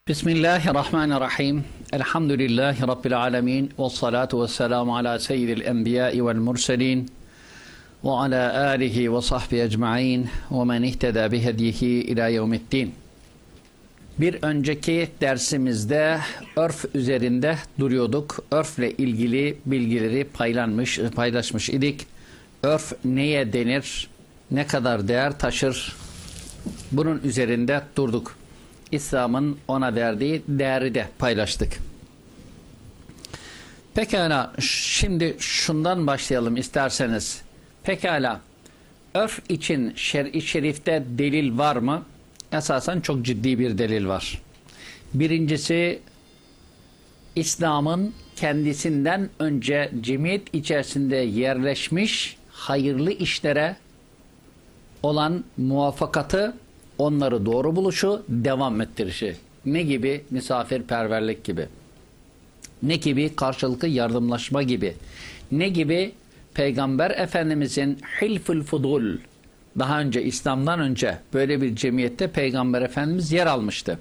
Bismillahirrahmanirrahim. Elhamdülillahi Rabbil alemin. Ve salatu ve selamu ala seyyidil enbiyai vel murselin. Ve ala alihi ve sahbihi ecma'in. Ve men ihteda bihedihi ila yevmiddin. Bir önceki dersimizde örf üzerinde duruyorduk. Örfle ilgili bilgileri paylaşmış idik. Örf neye denir? Ne kadar değer taşır? Bunun üzerinde durduk. İslam'ın ona verdiği değeri de paylaştık. Pekala, şimdi şundan başlayalım isterseniz. Pekala, örf için şer'i şerifte delil var mı? Esasen çok ciddi bir delil var. Birincisi, İslam'ın kendisinden önce cemiyet içerisinde yerleşmiş hayırlı işlere olan muvaffakatı, onları doğru buluşu, devam ettirişi. Ne gibi? Misafirperverlik gibi. Ne gibi? Karşılıklı yardımlaşma gibi. Ne gibi? Peygamber Efendimizin hilful fudul. Daha önce, İslam'dan önce böyle bir cemiyette Peygamber Efendimiz yer almıştı.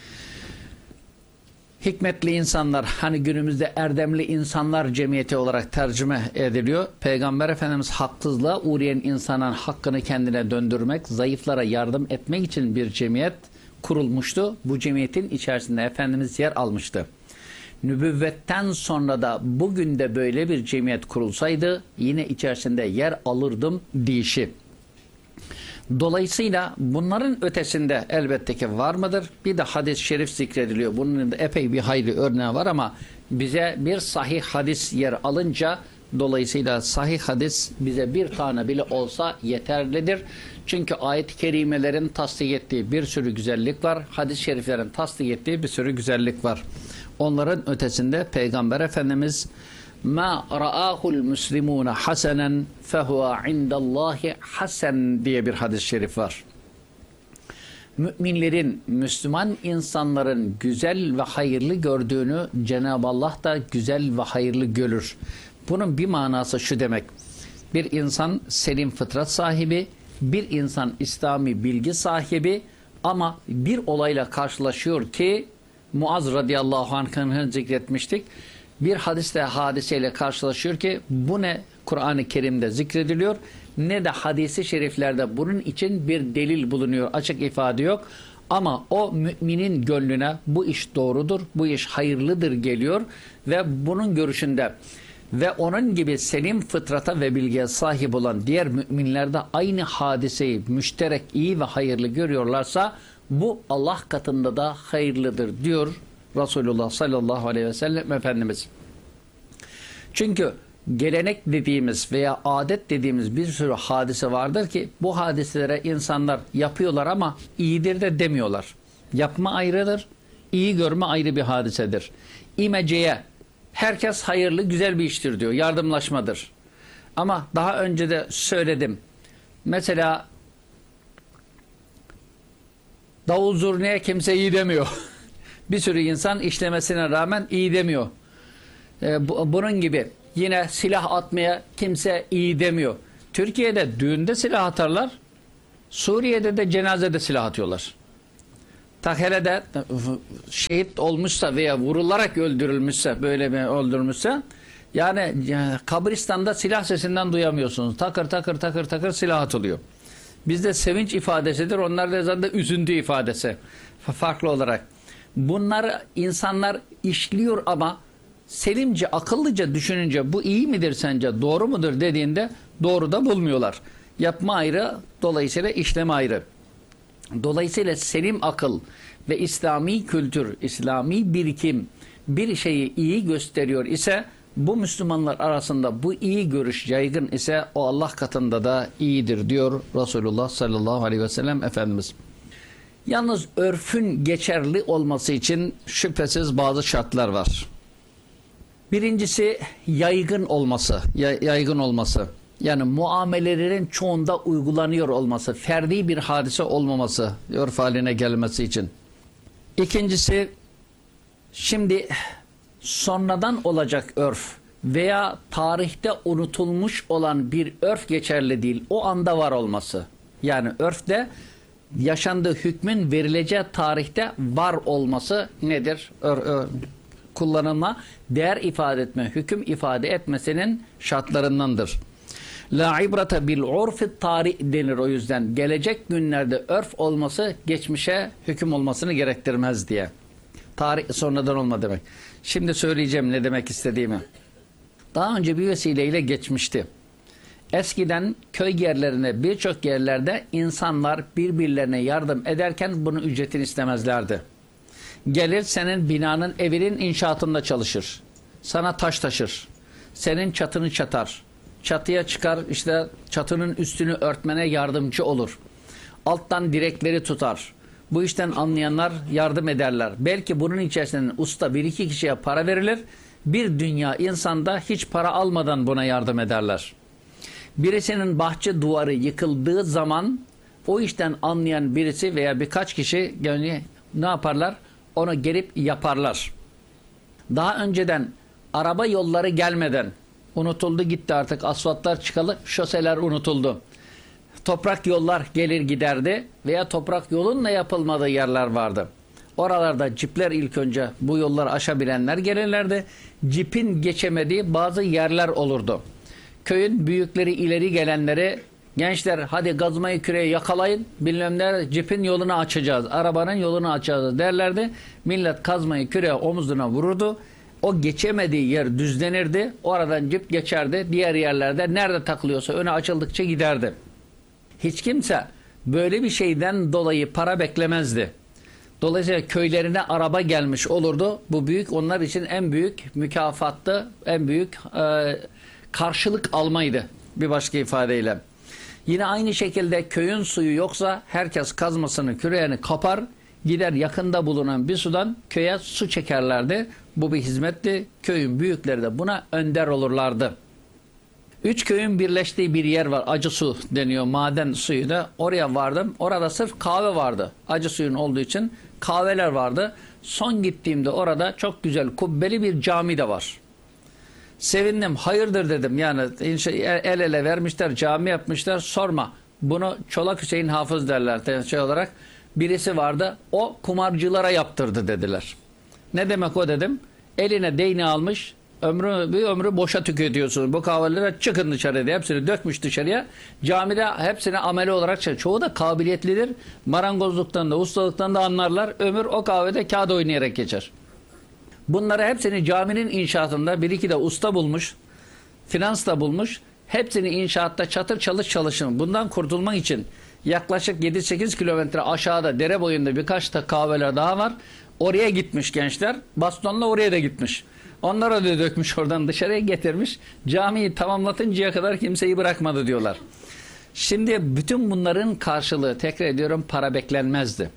Hikmetli insanlar, hani günümüzde erdemli insanlar cemiyeti olarak tercüme ediliyor. Peygamber Efendimiz haksızlığa uğrayan insanın hakkını kendine döndürmek, zayıflara yardım etmek için bir cemiyet kurulmuştu. Bu cemiyetin içerisinde Efendimiz yer almıştı. Nübüvvetten sonra da bugün de böyle bir cemiyet kurulsaydı yine içerisinde yer alırdım deyişi. Dolayısıyla bunların ötesinde elbette ki var mıdır? Bir de hadis-i şerif zikrediliyor. Bunun da epey bir hayli örneği var ama bize bir sahih hadis yer alınca, dolayısıyla sahih hadis bize bir tane bile olsa yeterlidir. Çünkü ayet-i kerimelerin tasdik ettiği bir sürü güzellik var. Hadis-i şeriflerin tasdik ettiği bir sürü güzellik var. Onların ötesinde Peygamber Efendimiz "Ma ra'ahul muslimuna hasanen fehuve indallahi hasen" diye bir hadis-i şerif var. Müminlerin, Müslüman insanların güzel ve hayırlı gördüğünü Cenab-ı Allah da güzel ve hayırlı görür. Bunun bir manası şu demek: bir insan selim fıtrat sahibi, bir insan İslami bilgi sahibi ama bir olayla karşılaşıyor ki, Muaz radıyallahu anh'ın zikretmiştik. Bir hadiseyle karşılaşıyor ki bu ne Kur'an-ı Kerim'de zikrediliyor ne de hadisi şeriflerde bunun için bir delil bulunuyor. Açık ifade yok. Ama o müminin gönlüne bu iş doğrudur, bu iş hayırlıdır geliyor ve bunun görüşünde ve onun gibi selim fıtrata ve bilgiye sahip olan diğer müminler de aynı hadiseyi müşterek iyi ve hayırlı görüyorlarsa bu Allah katında da hayırlıdır diyor Resulullah sallallahu aleyhi ve sellem Efendimiz. Çünkü gelenek dediğimiz veya adet dediğimiz bir sürü hadise vardır ki bu hadiselere insanlar yapıyorlar ama iyidir de demiyorlar. Yapma ayrıdır, iyi görme ayrı bir hadisedir. İmeceye herkes hayırlı, güzel bir iştir diyor, yardımlaşmadır. Ama daha önce de söyledim. Mesela davul zurneye kimse iyi demiyor. Bir sürü insan işlemesine rağmen iyi demiyor. Bunun gibi yine silah atmaya kimse iyi demiyor. Türkiye'de düğünde silah atarlar. Suriye'de de cenazede silah atıyorlar. Hele şehit olmuşsa veya vurularak öldürülmüşse, böyle bir öldürülmüşse, yani kabristanda silah sesinden duyamıyorsunuz. Takır takır takır takır silah atılıyor. Bizde sevinç ifadesidir. Onlarda zaten üzüntü ifadesi. Farklı olarak. Bunları insanlar işliyor ama selimce, akıllıca düşününce bu iyi midir sence, doğru mudur dediğinde doğru da bulmuyorlar. Yapma ayrı, dolayısıyla işleme ayrı. Dolayısıyla selim akıl ve İslami kültür, İslami birikim bir şeyi iyi gösteriyor ise, bu Müslümanlar arasında bu iyi görüş yaygın ise o Allah katında da iyidir diyor Resulullah sallallahu aleyhi ve sellem Efendimiz. Yalnız örfün geçerli olması için şüphesiz bazı şartlar var. Birincisi yaygın olması, yaygın olması. Yani muamelelerin çoğunda uygulanıyor olması, ferdi bir hadise olmaması, örf haline gelmesi için. İkincisi, şimdi sonradan olacak örf veya tarihte unutulmuş olan bir örf geçerli değil, o anda var olması. Yani örfte yaşandığı hükmün verileceği tarihte var olması nedir? Kullanılma, değer ifade etme, hüküm ifade etmesinin şartlarındandır. La ibrata bil urfi tarih denir o yüzden. Gelecek günlerde örf olması geçmişe hüküm olmasını gerektirmez diye. Tarih sonradan olma demek. Şimdi söyleyeceğim ne demek istediğimi. Daha önce bir vesileyle geçmişti. Eskiden köy yerlerine birçok yerlerde insanlar birbirlerine yardım ederken bunun ücretini istemezlerdi. Gelir senin binanın, evinin inşaatında çalışır. Sana taş taşır. Senin çatını çatar. Çatıya çıkar, işte çatının üstünü örtmene yardımcı olur. Alttan direkleri tutar. Bu işten anlayanlar yardım ederler. Belki bunun içerisinden usta bir iki kişiye para verilir. Bir dünya insanda hiç para almadan buna yardım ederler. Birisinin bahçe duvarı yıkıldığı zaman o işten anlayan birisi veya birkaç kişi ne yaparlar? Onu gelip yaparlar. Daha önceden araba yolları gelmeden unutuldu gitti artık, asfaltlar çıkalı, şoseler unutuldu. Toprak yollar gelir giderdi veya toprak yolunla yapılmadığı yerler vardı. Oralarda cipler ilk önce bu yolları aşabilenler gelirlerdi. Cipin geçemediği bazı yerler olurdu. Köyün büyükleri ileri gelenleri, gençler hadi kazmayı küreği yakalayın, bilmem ne, cipin yolunu açacağız, arabanın yolunu açacağız derlerdi. Millet kazmayı küreği omuzuna vururdu. O geçemediği yer düzlenirdi. Oradan cip geçerdi. Diğer yerlerde nerede takılıyorsa öne açıldıkça giderdi. Hiç kimse böyle bir şeyden dolayı para beklemezdi. Dolayısıyla köylerine araba gelmiş olurdu. Bu büyük, onlar için en büyük mükafattı, en büyük karşılık almaydı bir başka ifadeyle. Yine aynı şekilde köyün suyu yoksa herkes kazmasını, küreğini kapar, gider yakında bulunan bir sudan köye su çekerlerdi. Bu bir hizmetti. Köyün büyükleri de buna önder olurlardı. 3 köyün birleştiği bir yer var. Acı su deniyor. Maden suyu da. Oraya vardım. Orada sırf kahve vardı. Acı suyun olduğu için kahveler vardı. Son gittiğimde orada çok güzel kubbeli bir cami de var. Sevindim. Hayırdır dedim. Yani el ele vermişler, cami yapmışlar. Sorma. Bunu Çolak Hüseyin Hafız derler şey olarak. Birisi vardı. O kumarcılara yaptırdı dediler. Ne demek o dedim. Eline değneği almış. Bir ömrü boşa tüketiyorsunuz. Bu kahvelere çıkın dışarı diye hepsini dökmüş dışarıya. Camide hepsine ameli olarak çoğu da kabiliyetlidir. Marangozluktan da ustalıktan da anlarlar. Ömür o kahvede kağıt oynayarak geçer. Bunları hepsini caminin inşaatında bir iki de usta bulmuş. Finans da bulmuş. Hepsini inşaatta çatır çalışın. Bundan kurtulmak için yaklaşık 7-8 kilometre aşağıda dere boyunda birkaç da kahveler daha var. Oraya gitmiş gençler. Bastonla oraya da gitmiş. Onlara da dökmüş, oradan dışarıya getirmiş. Camiyi tamamlatıncaya kadar kimseyi bırakmadı diyorlar. Şimdi bütün bunların karşılığı, tekrar ediyorum, para beklenmezdi.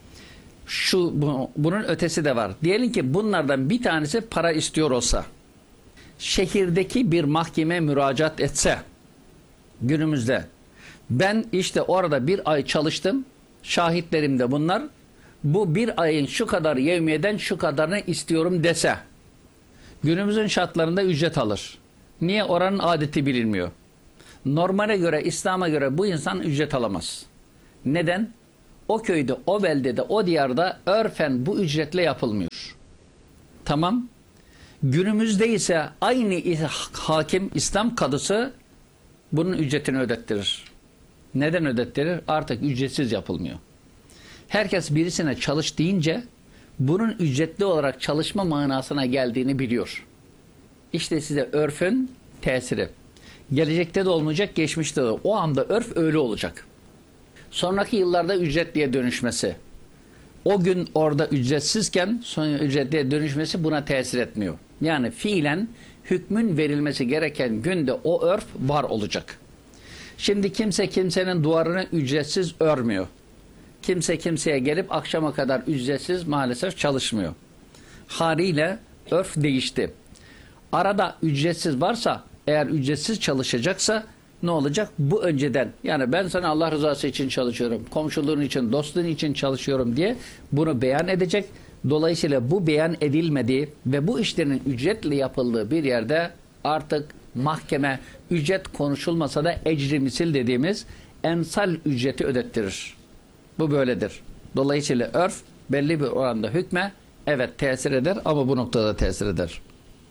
Bunun ötesi de var. Diyelim ki bunlardan bir tanesi para istiyor olsa, şehirdeki bir mahkeme müracaat etse, günümüzde ben işte orada bir ay çalıştım, şahitlerim de bunlar, bu bir ayın şu kadar yevmiyeden şu kadarını istiyorum dese, günümüzün şartlarında ücret alır. Niye? Oranın adeti bilinmiyor. Normale göre, İslam'a göre bu insan ücret alamaz. Neden? O köyde, o beldede, o diyarda örfen bu ücretle yapılmıyor. Tamam. Günümüzde ise aynı hakim, İslam kadısı bunun ücretini ödettirir. Neden ödettirir? Artık ücretsiz yapılmıyor. Herkes birisine çalış deyince bunun ücretli olarak çalışma manasına geldiğini biliyor. İşte size örfün tesiri. Gelecekte de olmayacak, geçmişte de. O anda örf öyle olacak. Sonraki yıllarda ücretliye dönüşmesi. O gün orada ücretsizken sonra ücretliye dönüşmesi buna tesir etmiyor. Yani fiilen hükmün verilmesi gereken günde o örf var olacak. Şimdi kimse kimsenin duvarını ücretsiz örmüyor. Kimse kimseye gelip akşama kadar ücretsiz maalesef çalışmıyor. Haliyle örf değişti. Arada ücretsiz varsa, eğer ücretsiz çalışacaksa ne olacak? Bu önceden, yani ben sana Allah rızası için çalışıyorum, komşuluğun için, dostluğun için çalışıyorum diye bunu beyan edecek. Dolayısıyla bu beyan edilmediği ve bu işlerin ücretle yapıldığı bir yerde artık mahkeme ücret konuşulmasa da ecri misil dediğimiz emsal ücreti ödettirir. Bu böyledir. Dolayısıyla örf belli bir oranda hükme evet tesir eder ama bu noktada tesir eder.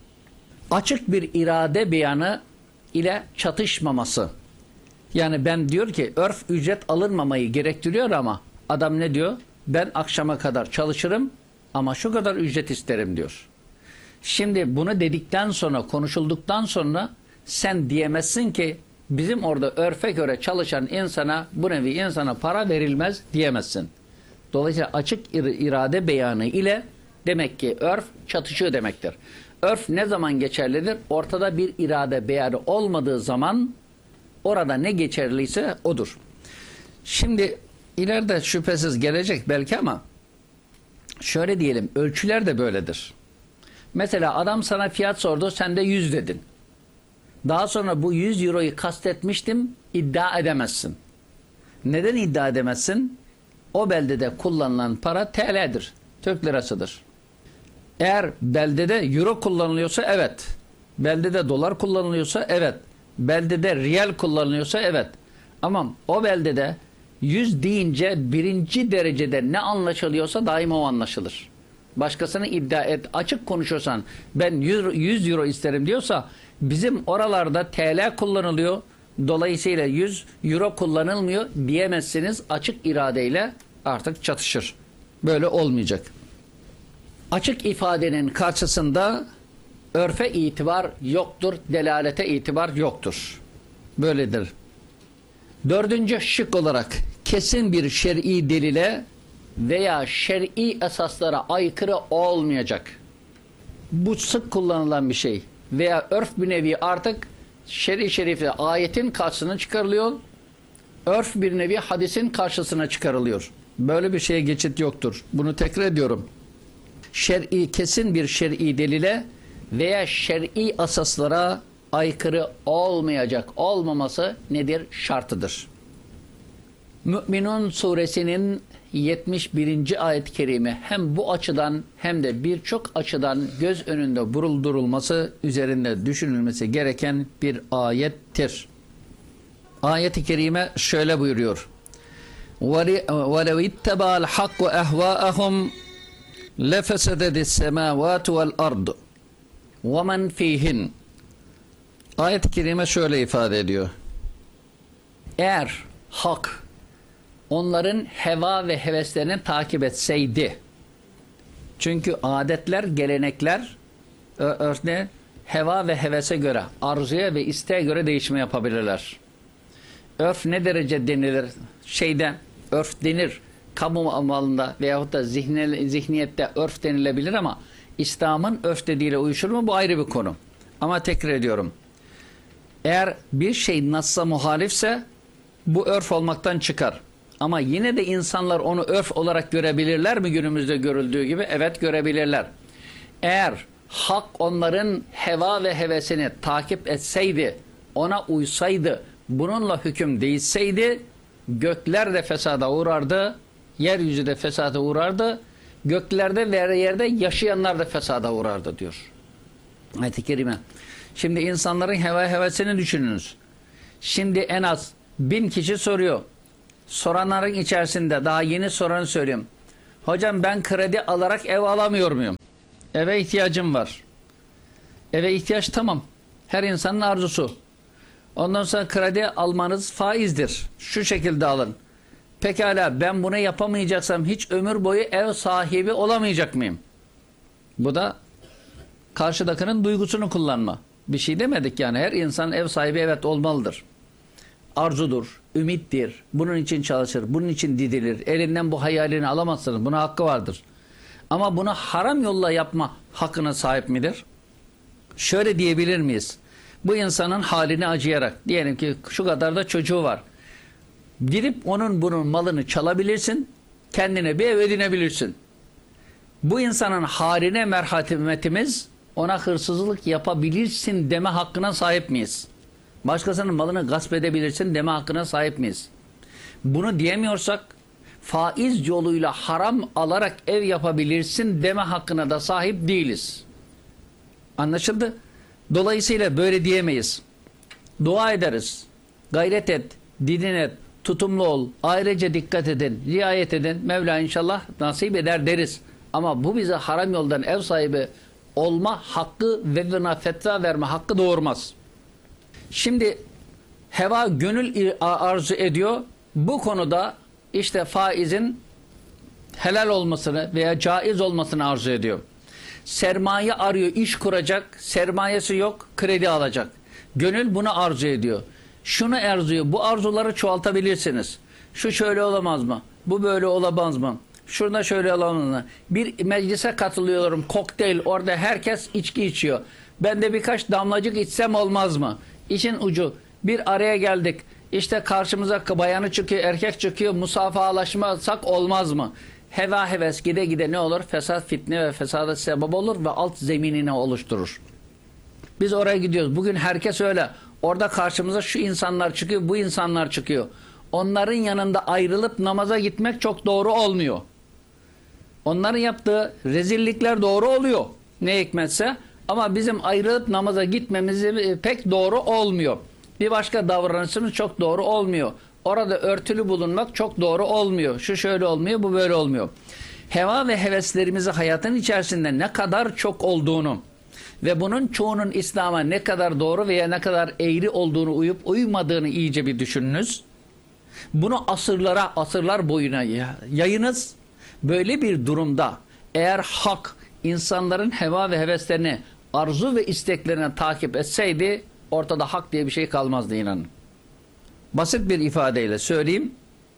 Açık bir irade beyanı ile çatışmaması. Yani ben diyor ki örf ücret alınmamayı gerektiriyor ama adam ne diyor? Ben akşama kadar çalışırım ama şu kadar ücret isterim diyor. Şimdi bunu dedikten sonra, konuşulduktan sonra sen diyemezsin ki bizim orada örfe göre çalışan insana, bu nevi insana para verilmez diyemezsin. Dolayısıyla açık irade beyanı ile demek ki örf çatışıyor demektir. Örf ne zaman geçerlidir? Ortada bir irade beyanı olmadığı zaman orada ne geçerliyse odur. Şimdi ileride şüphesiz gelecek belki ama şöyle diyelim, ölçüler de böyledir. Mesela adam sana fiyat sordu, sen de 100 dedin. Daha sonra bu 100 euroyu kastetmiştim, iddia edemezsin. Neden iddia edemezsin? O beldede kullanılan para TL'dir, Türk lirasıdır. Eğer beldede euro kullanılıyorsa evet, beldede dolar kullanılıyorsa evet, beldede riyal kullanılıyorsa evet. Ama o beldede 100 deyince birinci derecede ne anlaşılıyorsa daima o anlaşılır. Başkasını iddia et, açık konuşursan ben 100 euro isterim diyorsa bizim oralarda TL kullanılıyor. Dolayısıyla 100 euro kullanılmıyor diyemezsiniz, açık iradeyle artık çatışır. Böyle olmayacak. Açık ifadenin karşısında örfe itibar yoktur, delalete itibar yoktur. Böyledir. Dördüncü şık olarak kesin bir şer'i delile veya şer'i esaslara aykırı olmayacak. Bu sık kullanılan bir şey. Veya örf bir nevi artık şer'i şerifte ayetin karşısına çıkarılıyor. Örf bir nevi hadisin karşısına çıkarılıyor. Böyle bir şeye geçit yoktur. Bunu tekrar ediyorum. Şer'i kesin bir şer'i delile veya şer'i asaslara aykırı olmayacak olmaması nedir? Şartıdır. Mü'minun suresinin 71. ayet-i kerime hem bu açıdan hem de birçok açıdan göz önünde bulundurulması, üzerinde düşünülmesi gereken bir ayettir. Ayet-i kerime şöyle buyuruyor. وَلَوْ اِتَّبَى الْحَقُّ اَهْوَاءَهُمْ لَفَسَدَتِ السَّمَاوَاتُ وَالْأَرْضُ وَمَنْ فِيهِنْ. Ayet-i kerime şöyle ifade ediyor. Eğer hak onların heva ve heveslerini takip etseydi, çünkü adetler, gelenekler örneğin heva ve hevese göre, arzuya ve isteğe göre değişme yapabilirler. Örf ne derece denilir? Örf denir. Kamu malında veyahut da zihniyette örf denilebilir ama İslam'ın örf dediğiyle uyuşur mu? Bu ayrı bir konu. Ama tekrar ediyorum. Eğer bir şey Nass'a muhalifse bu örf olmaktan çıkar. Ama yine de insanlar onu örf olarak görebilirler mi günümüzde görüldüğü gibi? Evet, görebilirler. Eğer hak onların heva ve hevesini takip etseydi, ona uysaydı, bununla hüküm değişseydi, gökler de fesada uğrardı, yeryüzü de fesada uğrardı, göklerde ve yerde yaşayanlar da fesada uğrardı diyor ayet-i kerime. Şimdi insanların heva hevesini düşününüz. Şimdi en az 1000 kişi soruyor. Soranların içerisinde daha yeni soranı söyleyeyim. Hocam ben kredi alarak ev alamıyor muyum? Eve ihtiyacım var. Eve ihtiyaç tamam. Her insanın arzusu. Ondan sonra kredi almanız faizdir. Şu şekilde alın. Pekala ben bunu yapamayacaksam hiç ömür boyu ev sahibi olamayacak mıyım? Bu da karşıdakinin duygusunu kullanma. Bir şey demedik yani. Her insan ev sahibi evet olmalıdır. Arzudur, ümittir. Bunun için çalışır, bunun için didilir. Elinden bu hayalini alamazsınız. Buna hakkı vardır. Ama bunu haram yolla yapma hakkına sahip midir? Şöyle diyebilir miyiz? Bu insanın halini acıyarak, diyelim ki şu kadar da çocuğu var. Gidip onun bunun malını çalabilirsin, kendine bir ev edinebilirsin. Bu insanın haline merhametimiz, ona hırsızlık yapabilirsin deme hakkına sahip miyiz? Başkasının malını gasp edebilirsin deme hakkına sahip miyiz? Bunu diyemiyorsak, faiz yoluyla haram alarak ev yapabilirsin deme hakkına da sahip değiliz. Anlaşıldı? Dolayısıyla böyle diyemeyiz. Dua ederiz. Gayret et, didin et, tutumlu ol, ayrıca dikkat edin, riayet edin. Mevla inşallah nasip eder deriz. Ama bu bize haram yoldan ev sahibi olma hakkı ve buna fetva verme hakkı doğurmaz. Şimdi heva gönül arzu ediyor. Bu konuda işte faizin helal olmasını veya caiz olmasını arzu ediyor. Sermaye arıyor, iş kuracak, sermayesi yok, kredi alacak. Gönül bunu arzu ediyor. Şunu arzuyor, bu arzuları çoğaltabilirsiniz. Şu şöyle olamaz mı? Bu böyle olamaz mı? Şurada şöyle olamaz mı? Bir meclise katılıyorum, kokteyl, orada herkes içki içiyor. Ben de birkaç damlacık içsem olmaz mı? İşin ucu, bir araya geldik. İşte karşımıza bayanı çıkıyor, erkek çıkıyor, musafahalaşmasak olmaz mı? Heva heves gide gide ne olur? Fesat, fitne ve fesada sebep olur ve alt zeminini oluşturur. Biz oraya gidiyoruz. Bugün herkes öyle. Orada karşımıza şu insanlar çıkıyor, bu insanlar çıkıyor. Onların yanında ayrılıp namaza gitmek çok doğru olmuyor. Onların yaptığı rezillikler doğru oluyor. Ne hikmetse. Ama bizim ayrılıp namaza gitmemiz pek doğru olmuyor. Bir başka davranışımız çok doğru olmuyor. Orada örtülü bulunmak çok doğru olmuyor. Şu şöyle olmuyor, bu böyle olmuyor. Heva ve heveslerimizi hayatın içerisinde ne kadar çok olduğunu ve bunun çoğunun İslam'a ne kadar doğru veya ne kadar eğri olduğunu uyup uymadığını iyice bir düşününüz. Bunu asırlar boyuna yayınız. Böyle bir durumda eğer hak insanların heva ve heveslerini, arzu ve isteklerini takip etseydi ortada hak diye bir şey kalmazdı, inanın. Basit bir ifadeyle söyleyeyim.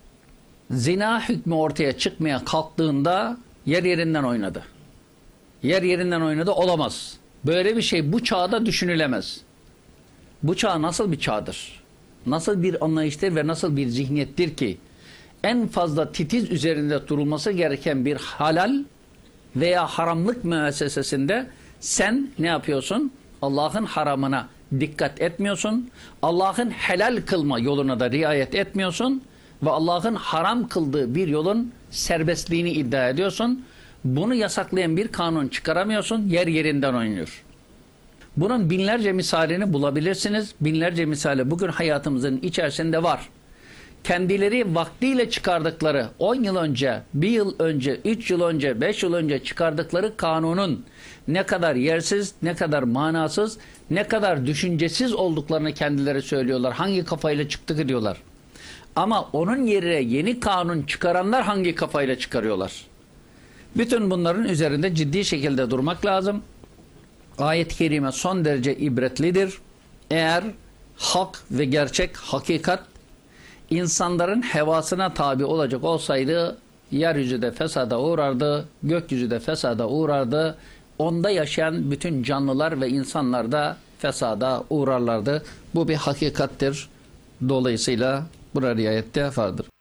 Zina hükmü ortaya çıkmaya kalktığında yer yerinden oynadı. Yer yerinden oynadı, olamaz. Böyle bir şey bu çağda düşünülemez. Bu çağ nasıl bir çağdır? Nasıl bir anlayıştır ve nasıl bir zihniyettir ki en fazla titiz üzerinde durulması gereken bir halal veya haramlık müessesesinde sen ne yapıyorsun? Allah'ın haramına dikkat etmiyorsun. Allah'ın helal kılma yoluna da riayet etmiyorsun. Ve Allah'ın haram kıldığı bir yolun serbestliğini iddia ediyorsun. Bunu yasaklayan bir kanun çıkaramıyorsun. Yer yerinden oynuyor. Bunun binlerce misalini bulabilirsiniz. Binlerce misali bugün hayatımızın içerisinde var. Kendileri vaktiyle çıkardıkları 10 yıl önce, 1 yıl önce, 3 yıl önce, 5 yıl önce çıkardıkları kanunun ne kadar yersiz, ne kadar manasız, ne kadar düşüncesiz olduklarını kendileri söylüyorlar. Hangi kafayla çıktık diyorlar. Ama onun yerine yeni kanun çıkaranlar hangi kafayla çıkarıyorlar? Bütün bunların üzerinde ciddi şekilde durmak lazım. Ayet-i kerime son derece ibretlidir. Eğer hak ve gerçek hakikat insanların hevasına tabi olacak olsaydı yeryüzü de fesada uğrardı, gökyüzü de fesada uğrardı. Onda yaşayan bütün canlılar ve insanlar da fesada uğrarlardı. Bu bir hakikattir. Dolayısıyla buna riayette vardır.